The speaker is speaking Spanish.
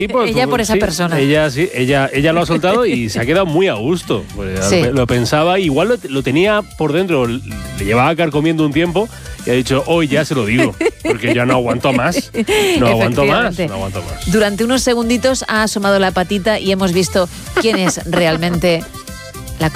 Ella por esa persona. Ella lo ha soltado y se ha quedado muy a gusto. Pues Sí. Lo pensaba, igual lo tenía por dentro, le llevaba carcomiendo un tiempo y ha dicho, hoy ya se lo digo, porque ya no aguanto más. No aguanto más. Durante unos segunditos ha asomado la patita y hemos visto quién es realmente